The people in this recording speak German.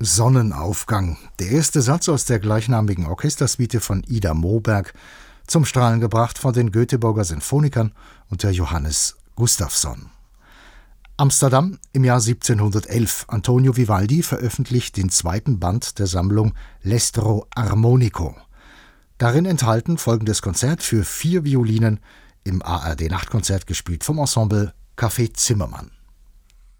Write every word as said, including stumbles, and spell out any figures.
Sonnenaufgang, der erste Satz aus der gleichnamigen Orchestersuite von Ida Moberg, zum Strahlen gebracht von den Göteborger Sinfonikern unter Johannes Gustafsson. Amsterdam im Jahr siebzehnhundertelf. Antonio Vivaldi veröffentlicht den zweiten Band der Sammlung L'Estro Armonico. Darin enthalten folgendes Konzert für vier Violinen im A R D-Nachtkonzert, gespielt vom Ensemble Café Zimmermann.